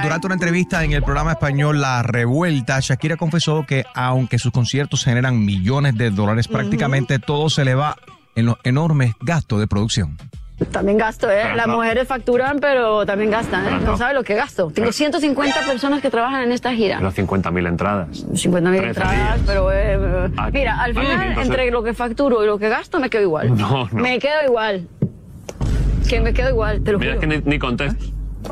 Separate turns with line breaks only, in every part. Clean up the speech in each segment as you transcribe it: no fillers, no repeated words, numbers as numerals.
durante una entrevista en el programa español La Revuelta, Shakira confesó que aunque sus conciertos generan millones de dólares, prácticamente todo se le va en los enormes gastos de producción.
También gasto, ¿eh? Las mujeres facturan, pero también gastan, ¿eh? No sabes lo que gasto. Tengo 150 personas que trabajan en esta gira.
Pero 50.000 entradas.
50.000 entradas,
días.
pero... mira, al final,
entonces...
entre lo que facturo y lo que gasto, me quedo igual.
No.
Me quedo igual. Que me quedo igual, te lo juro.
Mira, es que ni contesto.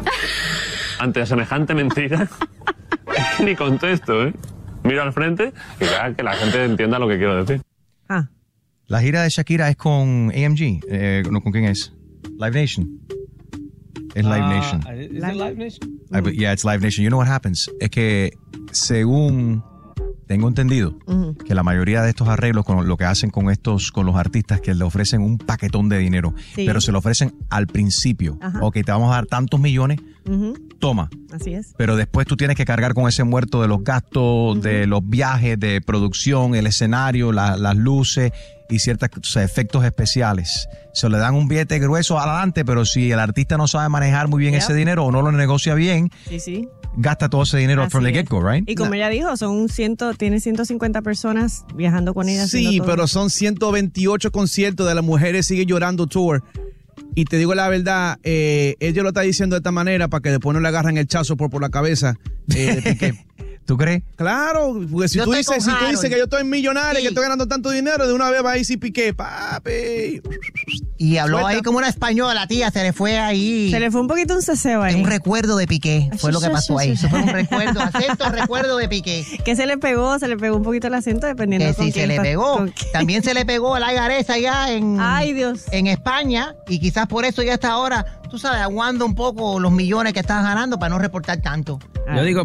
Ante semejante mentira, es que ni contesto, ¿eh? Miro al frente y ya que la gente entienda lo que quiero decir.
La gira de Shakira es con AMG. No, ¿con quién es? Live Nation. Es Live Nation.
¿Es Live Nation?
Yeah, it's Live Nation. You know what happens? Es que según tengo entendido que la mayoría de estos arreglos con lo que hacen con los artistas, que le ofrecen un paquetón de dinero, pero se lo ofrecen al principio. Ok, te vamos a dar tantos millones, toma.
Así es.
Pero después tú tienes que cargar con ese muerto de los gastos, de los viajes, de producción, el escenario, las luces y ciertos efectos especiales. Se le dan un billete grueso adelante, pero si el artista no sabe manejar muy bien ese dinero o no lo negocia bien, gasta todo ese dinero from the get-go, right?
Y como ella dijo, tiene 150 personas viajando con ella.
Sí, pero son 128 conciertos de las mujeres sigue llorando tour. Y te digo la verdad, ella lo está diciendo de esta manera para que después no le agarren el chazo por la cabeza de Piqué.
¿Tú crees?
Claro, porque si tú dices que yo estoy millonario, que estoy ganando tanto dinero, de una vez va a decir Piqué, papi.
Y habló ahí como una española, tía, se le fue ahí.
Se le fue un poquito un ceseo ahí.
Un recuerdo de Piqué, fue lo que pasó ahí. Eso fue un recuerdo, recuerdo de Piqué.
Que se le pegó un poquito el acento dependiendo de
con quién. Que sí, se le pegó. También se le pegó el Aigarés allá en España, y quizás por eso ya está ahora, tú sabes, aguando un poco los millones que estás ganando para no reportar tanto.
Yo digo,